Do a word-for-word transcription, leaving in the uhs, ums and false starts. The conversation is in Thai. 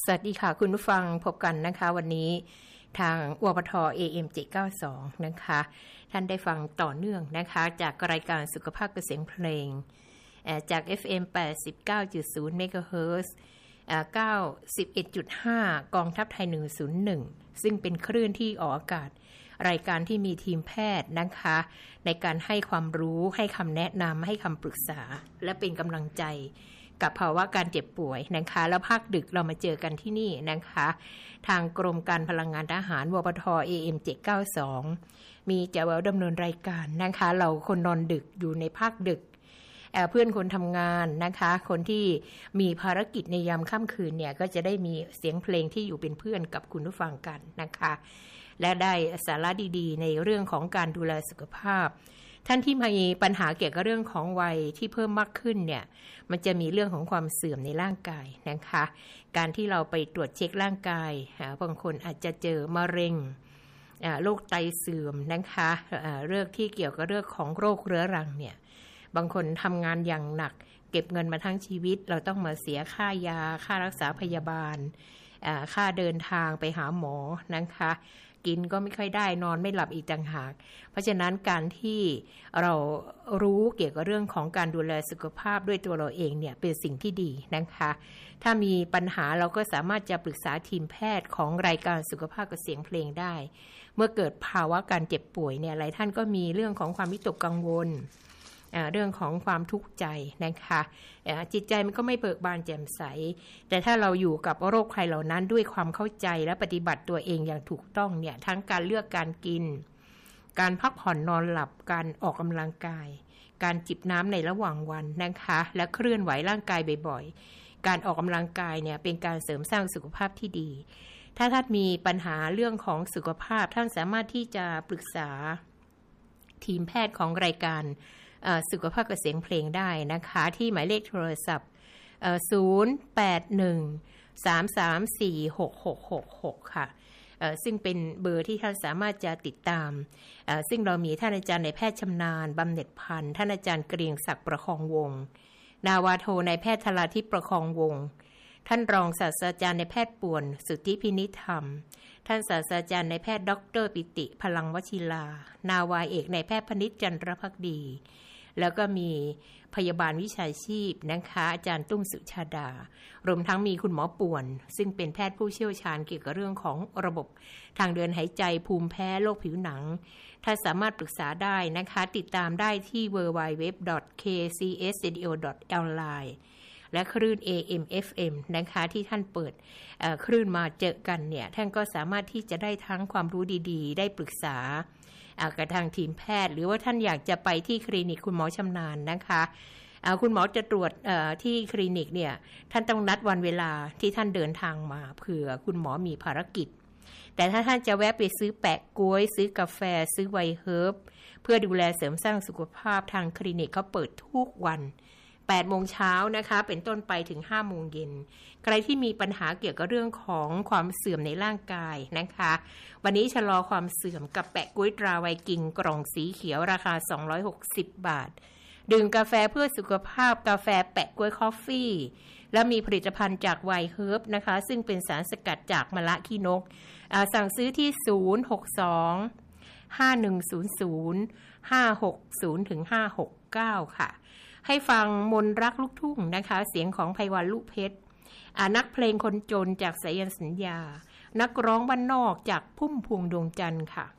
สวัสดีค่ะคุณผู้ฟังพบกันนะคะวันนี้ทางวปท เอ เอ็ม เจ็ดเก้าสอง นะคะท่านได้ฟังต่อเนื่องนะคะจากรายการสุขภาพกับเสียงเพลงจาก เอฟ เอ็ม แปดสิบเก้าจุดศูนย์ เมกะเฮิรตซ์ เก้าสิบเอ็ดจุดห้ากองทัพไทยหนึ่งศูนย์หนึ่งซึ่งเป็นคลื่นที่ออกอากาศรายการที่มีทีมแพทย์นะคะในการให้ความรู้ให้คำแนะนำให้คำปรึกษาและเป็นกำลังใจกับภาวะการเจ็บป่วยนะคะแล้วภาคดึกเรามาเจอกันที่นี่นะคะทางกรมการพลังงานทหารวปท เอ เอ็ม เจ็ดเก้าสอง มีแจวดำเนินรายการนะคะเราคนนอนดึกอยู่ในภาคดึก เ, เพื่อนคนทำงานนะคะคนที่มีภารกิจในยามค่ำคืนเนี่ยก็จะได้มีเสียงเพลงที่อยู่เป็นเพื่อนกับคุณผู้ฟังกันนะคะและได้สาระดีๆในเรื่องของการดูแลสุขภาพท่านที่มีปัญหาเกี่ยวกับเรื่องของวัยที่เพิ่มมากขึ้นเนี่ยมันจะมีเรื่องของความเสื่อมในร่างกายนะคะการที่เราไปตรวจเช็คร่างกายบางคนอาจจะเจอมะเร็งโรคไตเสื่อมนะคะเรื่องที่เกี่ยวกับเรื่องของโรคเรื้อรังเนี่ยบางคนทำงานอย่างหนักเก็บเงินมาทั้งชีวิตเราต้องมาเสียค่ายาค่ารักษาพยาบาลค่าเดินทางไปหาหมอนะคะกินก็ไม่ค่อยได้นอนไม่หลับอีกต่างหากเพราะฉะนั้นการที่เรารู้เกี่ยวกับเรื่องของการดูแลสุขภาพด้วยตัวเราเองเนี่ยเป็นสิ่งที่ดีนะคะถ้ามีปัญหาเราก็สามารถจะปรึกษาทีมแพทย์ของรายการสุขภาพกับเสียงเพลงได้เมื่อเกิดภาวะการเจ็บป่วยเนี่ยหลายท่านก็มีเรื่องของความวิตกกังวลเรื่องของความทุกข์ใจนะคะจิตใจมันก็ไม่เบิกบานแจ่มใสแต่ถ้าเราอยู่กับโรคภัยเหล่านั้นด้วยความเข้าใจและปฏิบัติตัวเองอย่างถูกต้องเนี่ยทั้งการเลือกการกินการพักผ่อนนอนหลับการออกกำลังกายการจิบน้ำในระหว่างวันนะคะและเคลื่อนไหวร่างกายบ่อยๆการออกกำลังกายเนี่ยเป็นการเสริมสร้างสุขภาพที่ดีถ้าท่านมีปัญหาเรื่องของสุขภาพท่านสามารถที่จะปรึกษาทีมแพทย์ของรายการสุขภาพกับเสียงเพลงได้นะคะที่หมายเลขโทรศัพท์ศูนย์ แปด หนึ่ง สาม สาม สี่ หก หก หก หกค่ะซึ่งเป็นเบอร์ที่ท่านสามารถจะติดตามซึ่งเรามีท่านอาจารย์นายแพทย์ชำนาญบำเหน็จพันธ์ท่านอาจารย์เกรียงศักดิ์ประคองวงศ์นาวาโทนายแพทย์ธราทิพย์ประคองวงศ์ท่านรองศาสตราจารย์นายแพทย์ป่วนสุทธิพินิจธรรมท่านศาสตราจารย์นายแพทย์ดร.ปิติพลังวชิรานาวาเอกนายแพทย์พนิษฐ์จันทรภักดีแล้วก็มีพยาบาลวิชาชีพนะคะอาจารย์ตุ้มสุชาดารวมทั้งมีคุณหมอป่วนซึ่งเป็นแพทย์ผู้เชี่ยวชาญเกี่ยวกับเรื่องของระบบทางเดินหายใจภูมิแพ้โรคผิวหนังถ้าสามารถปรึกษาได้นะคะติดตามได้ที่ ดับเบิลยู ดับเบิลยู ดับเบิลยู ดอท เค ซี เอส เรดิโอ ดอท ออนไลน์ และคลื่น เอ เอ็ม เอฟ เอ็ม นะคะที่ท่านเปิดคลื่นมาเจอกันเนี่ยท่านก็สามารถที่จะได้ทั้งความรู้ดีๆได้ปรึกษากับทางทีมแพทย์หรือว่าท่านอยากจะไปที่คลินิกคุณหมอชำนาญนะคะคุณหมอจะตรวจที่คลินิกเนี่ยท่านต้องนัดวันเวลาที่ท่านเดินทางมาเผื่อคุณหมอมีภารกิจแต่ถ้าท่านจะแวะไปซื้อแปะก๊วยซื้อกาแฟซื้อไวน์เฮิร์บเพื่อดูแลเสริมสร้างสุขภาพทางคลินิกเขาเปิดทุกวันแปดโมงเช้านะคะเป็นต้นไปถึงห้าโมงเย็นใครที่มีปัญหาเกี่ยวกับเรื่องของความเสื่อมในร่างกายนะคะวันนี้ชะลอความเสื่อมกับแปะก๊วยตราไวกิงกล่องสีเขียวราคาสองร้อยหกสิบบาทดื่มกาแฟเพื่อสุขภาพกาแฟแปะก๊วยคอฟฟี่และมีผลิตภัณฑ์จากไวน์เฮิร์บนะคะซึ่งเป็นสารสกัดจากมะละขี้นกสั่งซื้อที่ศูนย์ หก สอง ห้า หนึ่ง ศูนย์ ศูนย์ ห้า หก ศูนย์ ถึง ห้า หก เก้าค่ะให้ฟังมนรักลูกทุ่งนะคะเสียงของไพวันลูกเพชรนักเพลงคนจนจากสายันสัญญานักร้องบ้านนอกจากพุ่มพวงดวงจันทร์ค่ะ